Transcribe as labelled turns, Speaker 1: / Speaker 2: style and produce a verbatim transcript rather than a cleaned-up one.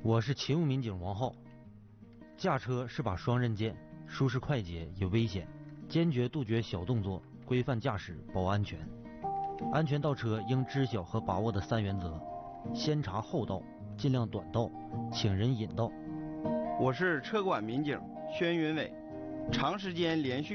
Speaker 1: 我是勤务民警王浩。驾车是把双刃剑，舒适快捷也危险，坚决杜绝小动作，规范驾驶保安全。安全倒车应知晓和把握的三原则：先查后到，尽量短道，请人引道。
Speaker 2: 我是车管民警宣云伟，长时间连续